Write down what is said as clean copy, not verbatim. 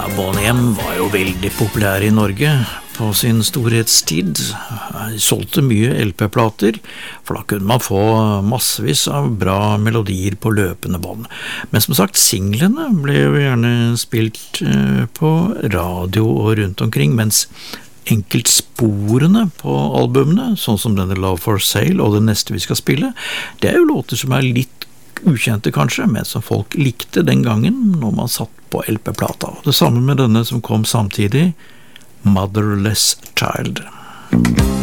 Boney M var jo veldig populær I Norge på sin storhetstid. De solgte mye LP-plater, for da kunne man få massevis av bra melodier på løpende bånd. Men som sagt, singlene ble jo gjerne spilt på radio og rundt omkring, mens enkeltsporene på albumene, sånn som denne Love for Sale og det neste vi skal spille, det jo låter som litt ukjente kanskje, men som folk likte den gangen når man satt på LP-plata. Det samme med denne som kom samtidig, Motherless Child.